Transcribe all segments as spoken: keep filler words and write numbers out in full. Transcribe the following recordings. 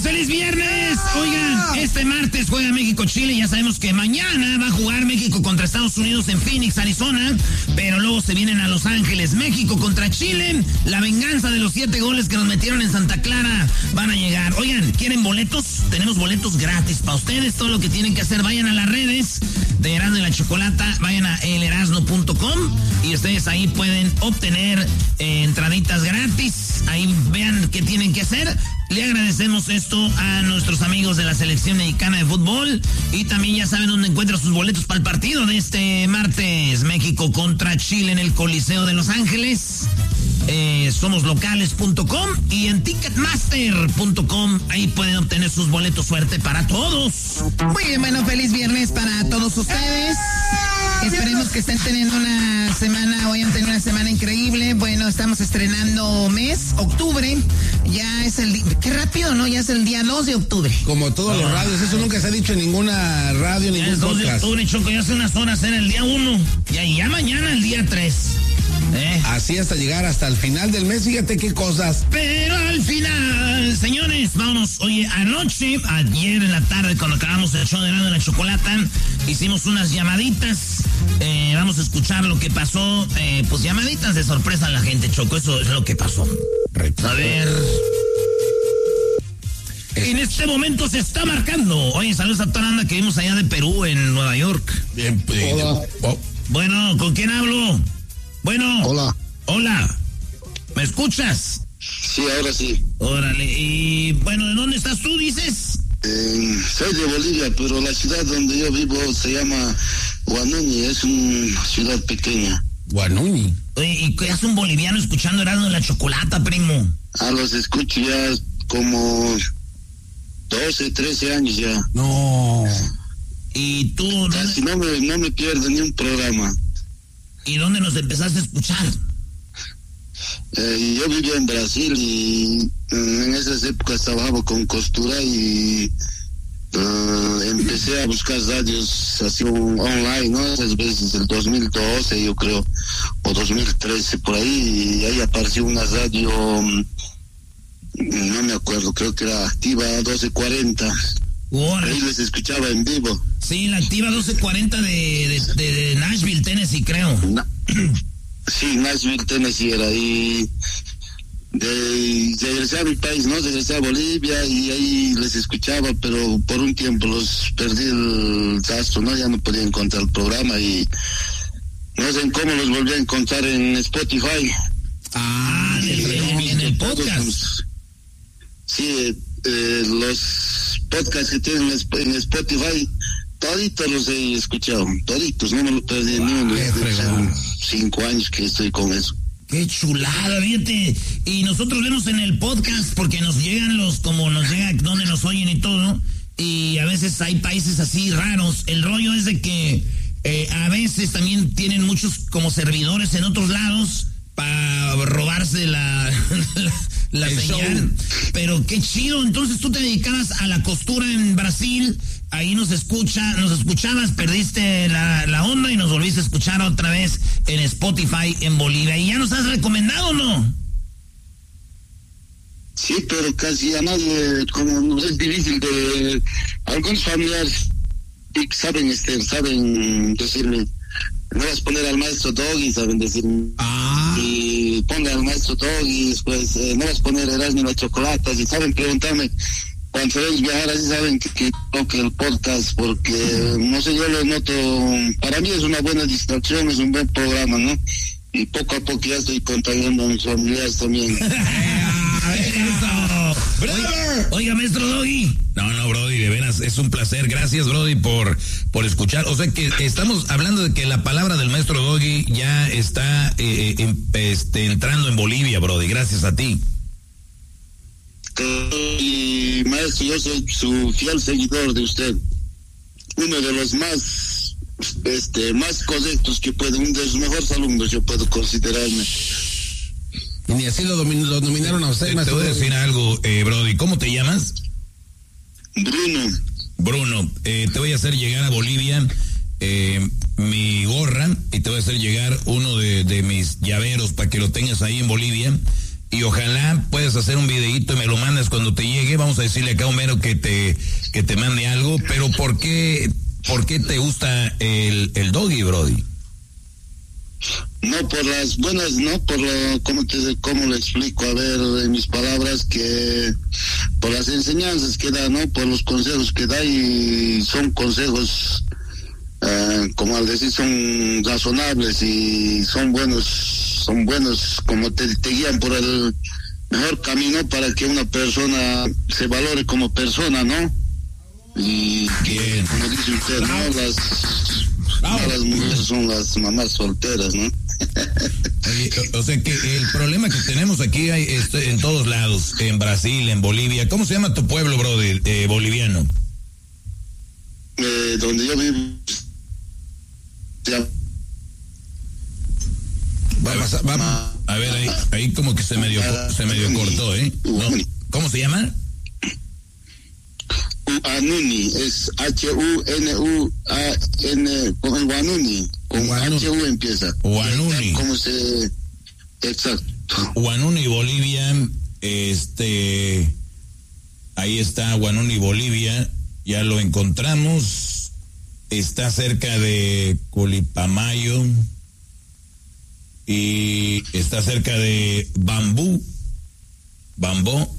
feliz viernes. Oigan, este martes juega México-Chile. Ya sabemos que mañana va a jugar México contra Estados Unidos en Phoenix, Arizona. Pero luego se vienen a Los Ángeles. México contra Chile. La venganza de los siete goles que nos metieron en Santa Clara van a llegar. Oigan, ¿quieren boletos? Tenemos boletos gratis para ustedes. Todo lo que tienen que hacer, vayan a las redes de Erasmo y la Chocolata. Vayan a el erasmo punto com y ustedes ahí pueden obtener eh, entraditas gratis. Ahí vean qué tienen que hacer. Le agradecemos esto a nuestros amigos de la selección mexicana de fútbol y también ya saben dónde encuentran sus boletos para el partido de este martes. México contra Chile en el Coliseo de Los Ángeles. Eh, somos locales punto com y en ticketmaster punto com ahí pueden obtener sus boletos. Suerte para todos. Muy bien, bueno, feliz viernes para todos ustedes. Esperemos que estén teniendo una semana, hoy han tenido una semana increíble. Bueno, estamos estrenando mes, octubre. Ya es el, qué rápido, ¿no? Ya es el día dos de octubre. Como todos los radios, eso nunca se ha dicho en ninguna radio, ya ningún es dos de podcast. octubre, Choco, ya hace unas horas era el día uno. Ya, y ya mañana el día tres. ¿Eh? Así hasta llegar hasta el final del mes, fíjate qué cosas. Pero al final, señores, vámonos. Oye, anoche, ayer en la tarde, cuando acabamos el show de Erasmo y la Chocolata, hicimos unas llamaditas. Eh, vamos a escuchar lo que pasó. Eh, pues llamaditas de sorpresa a la gente, Choco. Eso es lo que pasó. A ver. En este momento se está marcando. Oye, saludos a toda la banda que vimos allá de Perú, en Nueva York. Bien, bien. Hola. Oh. Bueno, ¿con quién hablo? Bueno. Hola. Hola. ¿Me escuchas? Sí, ahora sí. Órale. Y bueno, ¿de dónde estás tú, dices? Eh, soy de Bolivia, pero la ciudad donde yo vivo se llama Huanuni, es una ciudad pequeña. Guanuni. Oye, ¿y qué hace un boliviano escuchando Erasmo y la Chocolata, primo? Ah, los escucho ya como doce, trece años ya. No. ¿Y tú? Casi no me, no me pierdo ni un programa. ¿Y dónde nos empezaste a escuchar? Eh, yo vivía en Brasil y eh, en esas épocas trabajaba con costura y uh, empecé a buscar radios así un, online, ¿no? Esas veces el dos mil doce yo creo, o dos mil trece por ahí, y ahí apareció una radio, um, no me acuerdo, creo que era Activa doce cuarenta. Órale. Ahí les escuchaba en vivo. Sí, la Activa doce cuarenta de, de, de, de Nashville, Tennessee, creo. Na- sí, Nashville, Tennessee era, y de, regresé a mi país, ¿no? Regresé a Bolivia y ahí les escuchaba, pero por un tiempo los perdí el rastro, ¿no? Ya no podía encontrar el programa y no sé cómo los volví a encontrar en Spotify. Ah, en el, en el podcast. Sí, eh, los podcasts que tienen en Spotify, toditos los he escuchado, toditos, no me lo perdí ni uno. Hace cinco años que estoy con eso. Qué chulada, fíjate. Y nosotros vemos en el podcast porque nos llegan los, como nos llega donde nos oyen y todo. Y a veces hay países así raros. El rollo es de que eh, a veces también tienen muchos como servidores en otros lados para robarse la, la, la señal. Pero qué chido. Entonces tú te dedicabas a la costura en Brasil. Ahí nos escucha, nos escuchabas, perdiste la, la onda y nos volviste a escuchar otra vez en Spotify en Bolivia. ¿Y ya nos has recomendado o no? Sí, pero casi a nadie, como es difícil de... Algunos familiares saben, este, saben decirme, no vas a poner al maestro Doggy, saben decirme. Ah. Y ponle al maestro Doggy, después eh, no vas a poner Erasmo y la Chocolata, y saben preguntarme. Cuando ven viajar así saben que, que toque el podcast porque, no sé, yo lo noto, para mí es una buena distracción, es un buen programa, ¿no? Y poco a poco ya estoy contagiando a mis familiares también. Eso. Oiga, oiga, maestro Doggy. No, no, Brody, de veras, es un placer. Gracias, Brody, por, por escuchar. O sea que estamos hablando de que la palabra del maestro Doggy ya está eh, en, este, entrando en Bolivia, Brody. Gracias a ti. Y maestro, yo soy su fiel seguidor de usted, uno de los más este más correctos que puede, uno de los mejores alumnos yo puedo considerarme. Y ni así lo, domin, lo nominaron a usted, Te, te voy a decir algo, eh, Brody. ¿Cómo te llamas? Bruno. Bruno, eh, te voy a hacer llegar a Bolivia eh, mi gorra y te voy a hacer llegar uno de, de mis llaveros para que lo tengas ahí en Bolivia. y ojalá puedas hacer un videíto y me lo mandas cuando te llegue. Vamos a decirle acá a Homero que te, que te mande algo, pero ¿por qué, por qué te gusta el, el doggy, Brody? No, por las buenas, no, por lo, ¿cómo te, cómo le explico? A ver, en mis palabras, que por las enseñanzas que da, ¿no? Por los consejos que da, y son consejos, uh, como al decir, son razonables y son buenos, son buenos, como te, te guían por el mejor camino para que una persona se valore como persona, ¿no? Y que, como dice usted, ¿no? Las... No, las mujeres son las mamás solteras, ¿no? Oye, o sea que el problema que tenemos aquí hay este, en todos lados, en Brasil, en Bolivia. ¿Cómo se llama tu pueblo, brother, eh, boliviano? Eh, donde yo vivo. Ya. Va a pasar, va, a ver, ahí, ahí como que se medio, se medio cortó, ¿eh? ¿No? ¿Cómo se llama? Huanuni, es H U N U A N, con Huanuni, con H U empieza. Huanuni. ¿Cómo se...? Exacto. Huanuni, Bolivia, este... ahí está Huanuni, Bolivia, ya lo encontramos, está cerca de Colipamayo y está cerca de Bambú, Bambó.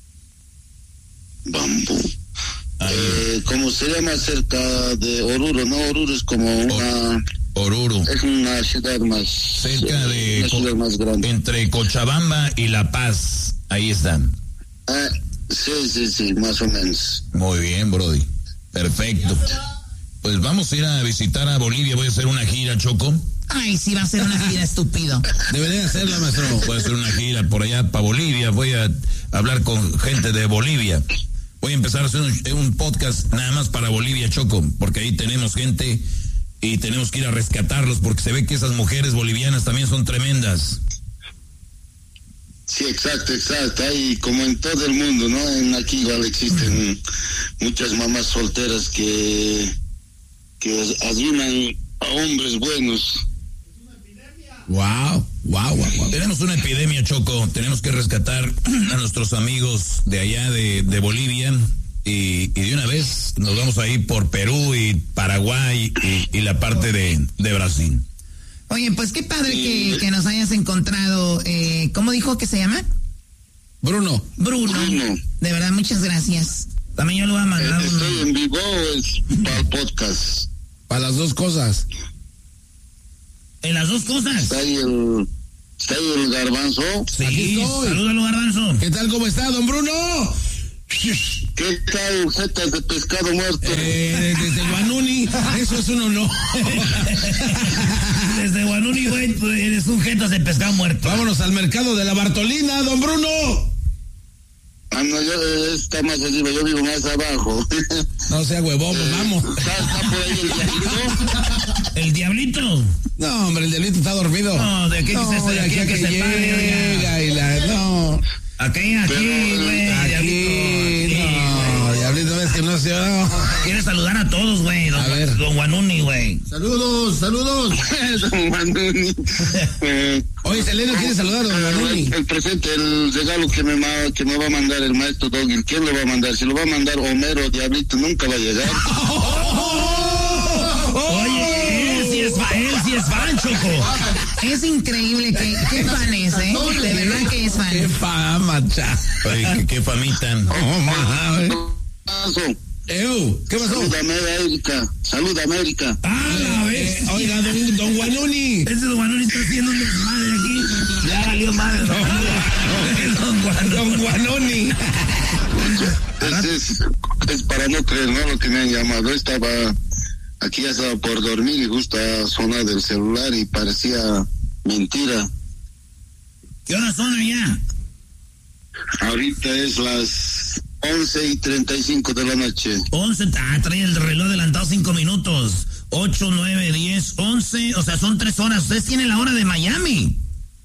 Bambú. Eh, ¿Cómo se llama? Cerca de Oruro, ¿no? Oruro es como una... Oruro. Es una ciudad más... Cerca de... Una ciudad más grande. Entre Cochabamba y La Paz, ahí están. Ah, sí, sí, sí, más o menos. Muy bien, Brody. Perfecto. Pues vamos a ir a visitar a Bolivia, voy a hacer una gira, Choco. Ay, sí, va a ser una gira, estúpido. Debería hacerla, maestro. Voy a hacer una gira por allá para Bolivia, voy a hablar con gente de Bolivia. Voy a empezar a hacer un, un podcast nada más para Bolivia, Choco, porque ahí tenemos gente y tenemos que ir a rescatarlos, porque se ve que esas mujeres bolivianas también son tremendas. Sí, exacto, exacto. Hay como en todo el mundo, ¿no? En aquí igual existen uh-huh. muchas mamás solteras que, que ayudan a hombres buenos. Wow, wow, wow, wow. Tenemos una epidemia, Choco. Tenemos que rescatar a nuestros amigos de allá de, de Bolivia y, y de una vez nos vamos a ir por Perú y Paraguay y, y la parte de, de Brasil. Oye, pues qué padre que, que nos hayas encontrado. Eh, ¿Cómo dijo que se llama? Bruno. Bruno. Bruno. De verdad, muchas gracias. También yo lo voy a mandar. ¿Estoy un... en vivo o es para el podcast? Para las dos cosas. En las dos cosas. Está ahí el, está ahí el Garbanzo. Sí, salúdalo, Garbanzo. ¿Qué tal, cómo está, don Bruno? ¿Qué tal, jetas de pescado muerto? Eh, desde Guanuni, eso es un honor. Desde Guanuni, güey, eres un jetas de pescado muerto. Vámonos al mercado de la Bartolina, don Bruno. Ah, no, yo está más arriba, yo vivo más abajo. No sea huevón, eh, vamos. ¿Está, está por ahí el diablito? ¿El diablito? No, hombre, el diablito está dormido. No, de aquí no, que se, de aquí que, a que, que se llega pare, y la... No. Aquí, aquí, güey. Aquí, no, diablito, ves que no se... No. Quiere saludar a todos, güey. Don, A ver. Don Guanuni, güey. Saludos, saludos. Don Guanuni. eh, Oye, Selena quiere saludar a don Guanuni. El, el presente, el regalo que me, ma, que me va a mandar el maestro Doggy, ¿quién le va a mandar? Si lo va a mandar Homero, Diablito, nunca va a llegar. Oye, él sí es fan, él sí es fan, Choco. Es increíble que, qué fan es, ¿eh? De verdad que es fan. Qué fama, cha. Oye, qué, qué famita. Oh, mames. Paso. Ew, ¿qué pasó? Salud América, salud América. Ah, la vez. Eh, oiga, don, don Guanuni. Ese Don Guanuni está haciendo un desmadre aquí. Ya valió madre. Don, don Guanuni. Don Guanuni. Es, es, es para no creer, ¿no? Lo que me han llamado. Estaba, aquí ya estaba por dormir y justo ha sonado el celular y parecía mentira. ¿Qué horas son allá? Ahorita es las once y treinta y cinco de la noche. once, ah, trae el reloj adelantado cinco minutos. ocho, nueve, diez, once, o sea, son tres horas. Ustedes tienen la hora de Miami.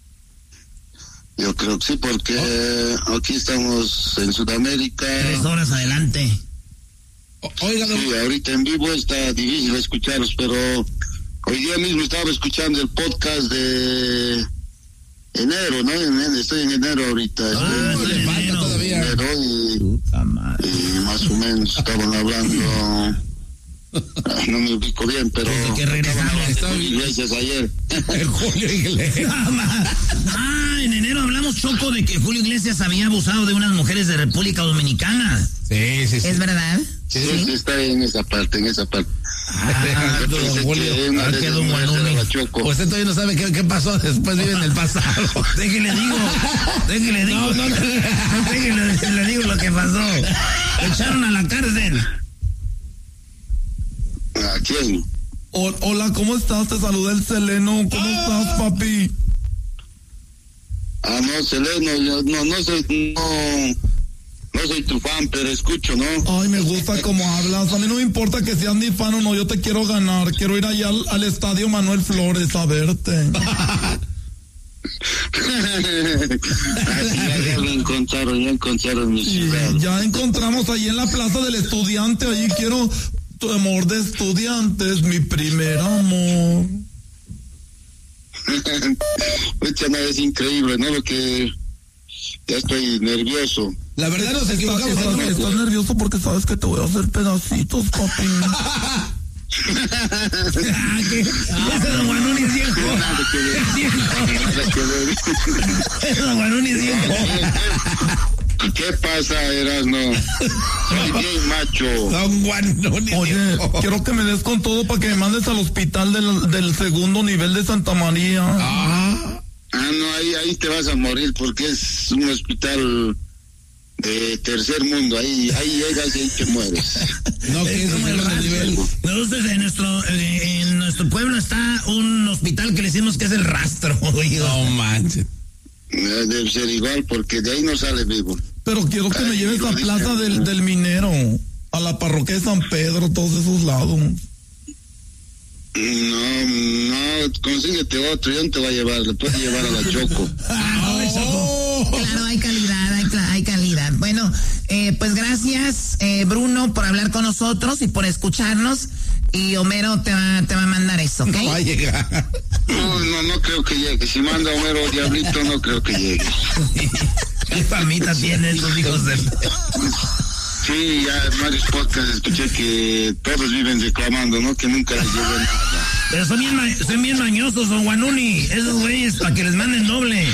Yo creo que sí, porque oh. aquí estamos en Sudamérica. Tres horas adelante. O, oiga, don... Sí, ahorita en vivo está difícil escucharos, pero hoy día mismo estaba escuchando el podcast de enero, ¿no? En, estoy en enero ahorita. Ah, estoy, le falta enero, todavía. Enero y, y más o menos estaban hablando... No me ubico bien, pero... Desde que regresamos. Estaban Iglesias ayer. El Julio Iglesias. Ah, en enero hablamos, Choco, de que Julio Iglesias había abusado de unas mujeres de República Dominicana. Sí, sí, sí. ¿Es verdad? Sí, sí, sí, está en esa parte, en esa parte. Ah, Yo pensé don Julio. que una Ah, de que esas don mujeres Guanuni. era la Choco. Usted todavía no sabe qué, qué pasó después, vive en el pasado. Déjele digo, déjele digo. No, no, no. Déjele le digo lo que pasó. Lo echaron a la cárcel. ¿A quién? Hola, ¿cómo estás? Te saluda el Seleno. ¿Cómo estás, papi? Ah, no, Seleno, yo no, no soy, no, no soy tu fan, pero escucho, ¿no? Ay, me gusta cómo hablas. A mí no me importa que seas mi fan o no, yo te quiero ganar. Quiero ir allá al, al estadio Manuel Flores a verte. Así ya, ya lo encontraron, ya encontraron mi Sí, ciudad. ya encontramos ahí en la plaza del estudiante. Ahí quiero tu amor de estudiantes, mi primer amor. Pucha, no, es increíble, ¿no? Lo que ya estoy nervioso. La verdad nos Estás, equivocamos. estás- ¿no? estás nervioso porque sabes que te voy a hacer pedacitos, papi. Ah, que ese don Guanuni es viejo. Nada que ver, nada que ver. Ese don Guanuni es viejo. ¿Qué pasa, Erasno? Soy bien macho. Don Guanuni. Oye, viejo. quiero que me des con todo para que me mandes al hospital del, del segundo nivel de Santa María. Ah, Ah, no, ahí, ahí te vas a morir porque es un hospital de tercer mundo. Ahí, ahí llegas y ahí te mueres. no, que es como el el nivel. Nosotros en nuestro, eh, en nuestro pueblo está un hospital que le decimos que es el rastro. Oye. No manches. Eh, Debe ser igual porque de ahí no sale vivo. Pero quiero que me Ay, lleves lo a dije. Plaza del, del Minero, a la parroquia de San Pedro, todos esos lados. No, no, consíguete otro, yo no te voy a llevar, le puedes llevar a la Choco. Claro, hay calidad, hay, cla- hay calidad. Bueno, eh, pues gracias, eh, Bruno, por hablar con nosotros y por escucharnos. Y Homero te va, te va a mandar eso, ¿ok? No va a llegar. No, no, no creo que llegue. Si manda Homero Diablito, no creo que llegue. ¿Qué famita tienen esos hijos de... Sí, ya en varios podcasts escuché que todos viven reclamando, ¿no? Que nunca les llegó nada. Pero son bien, ma- son bien mañosos, don Guanuni. Esos güeyes, para que les manden doble.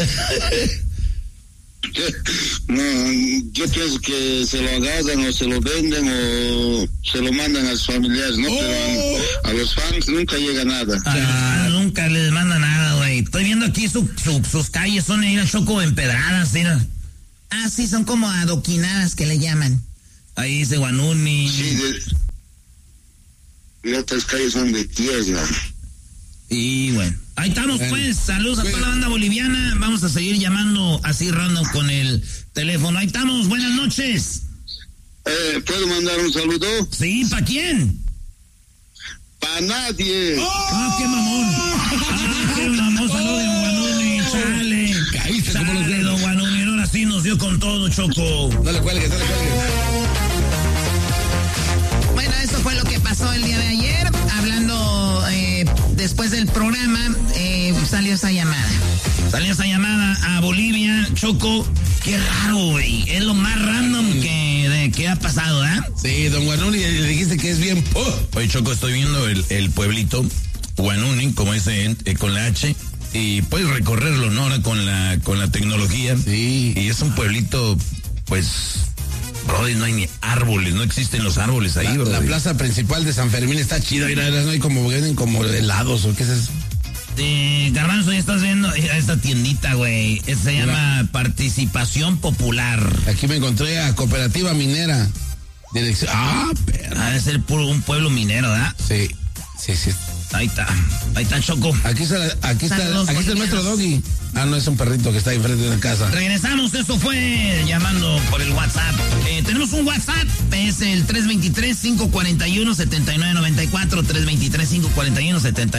No, yo pienso que se lo agarran o se lo venden o se lo mandan a sus familiares, ¿no? Pero a, a los fans nunca llega nada. Ah, nunca les manda nada, güey. Estoy viendo aquí su, su- sus calles, son ahí, Choco, empedradas, mira. Ah, sí, son como adoquinadas que le llaman. Ahí dice Guanuni. Sí, de, y otras calles son de tierra. Y bueno, ahí estamos Bueno. pues, saludos a toda la banda boliviana, vamos a seguir llamando así random con el teléfono, ahí estamos, buenas noches. Eh, ¿Puedo mandar un saludo? Sí, ¿para quién? ¡Pa' nadie! Ah, qué mamón. Ah, qué mamón, saludos don Guanuni, chale. Caíste como los Chale, dedos. don Guanuni, ahora sí nos dio con todo, Choco. No le cuelgues, no le cuelgues. Bueno, eso fue lo que pasó el día de ayer. Hablando eh, después del programa, eh, salió esa llamada. Salió esa llamada a Bolivia, Choco, qué raro, güey, es lo más random que, de, que ha pasado, ¿ah? Sí, don Guanuni, le dijiste que es bien. po- Oye, Choco, estoy viendo el, el pueblito Guanuni, como dice eh, con la H, y puedes recorrerlo, ¿no? Ahora con la, con la tecnología. Sí. Y es un pueblito, pues, brother, no hay ni árboles, no existen los árboles ahí, La, brother. la plaza principal de San Fermín está chida, mira, no hay como, venden como helados o qué es eso. Eh, Garbanzo, ya estás viendo esta tiendita, güey, eh, se llama Participación Popular. Aquí me encontré a Cooperativa Minera. Dirección. Ah, pero. Ha de ser puro un pueblo minero, ¿verdad? Sí, sí, sí. Ahí está, ahí está Choco. Aquí está, aquí está, Saludos, aquí está el maestro Doggy. Ah, no, es un perrito que está ahí enfrente de la casa. Regresamos, eso fue llamando por el WhatsApp. Eh, tenemos un WhatsApp, es el tres dos tres, cinco cuatro uno, siete nueve nueve cuatro, tres dos tres, cinco cuatro uno, siete nueve